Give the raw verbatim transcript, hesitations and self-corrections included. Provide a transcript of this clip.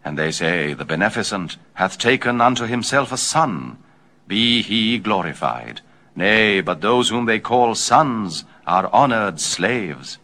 And they say, the Beneficent hath taken unto himself a son. Be he glorified. Nay, but those whom they call sons are honored slaves.